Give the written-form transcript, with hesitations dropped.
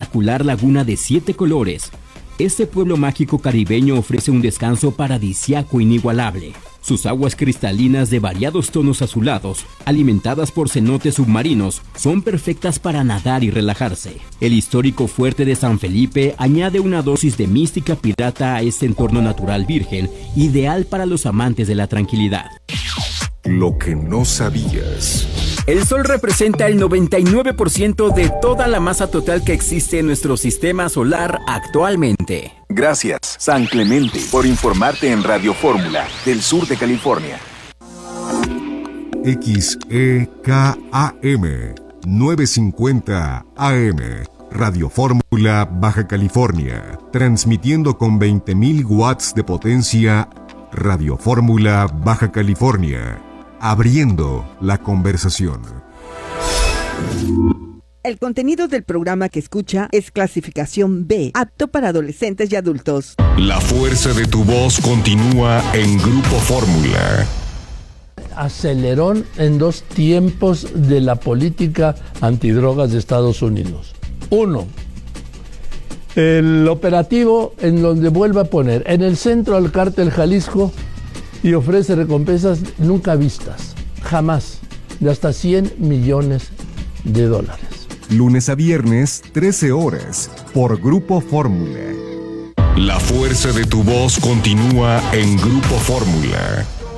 espectacular laguna de 7 colores. Este pueblo mágico caribeño ofrece un descanso paradisíaco inigualable. Sus aguas cristalinas de variados tonos azulados, alimentadas por cenotes submarinos, son perfectas para nadar y relajarse. El histórico fuerte de San Felipe añade una dosis de mística pirata a este entorno natural virgen, ideal para los amantes de la tranquilidad. Lo que no sabías. El Sol representa el 99% de toda la masa total que existe en nuestro sistema solar actualmente. Gracias, San Clemente, por informarte en Radio Fórmula, del sur de California. XEKAM 950 AM, Radio Fórmula, Baja California, transmitiendo con 20.000 watts de potencia. Radio Fórmula, Baja California, abriendo la conversación. El contenido del programa que escucha es clasificación B, apto para adolescentes y adultos. La fuerza de tu voz continúa en Grupo Fórmula. Acelerón en 2 tiempos de la política antidrogas de Estados Unidos. 1. El operativo en donde vuelve a poner en el centro al cártel Jalisco y ofrece recompensas nunca vistas, jamás, de hasta $100 millones. Lunes a viernes, 13 horas, por Grupo Fórmula. La fuerza de tu voz continúa en Grupo Fórmula.